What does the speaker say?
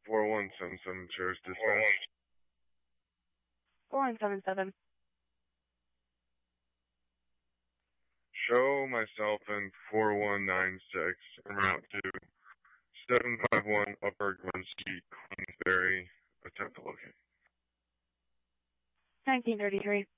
4177 Sheriff's Dispatch. 4177. Show myself in 4196 en route to 751 Upper Glen Street, Queensberry. Attempt to locate. 1933.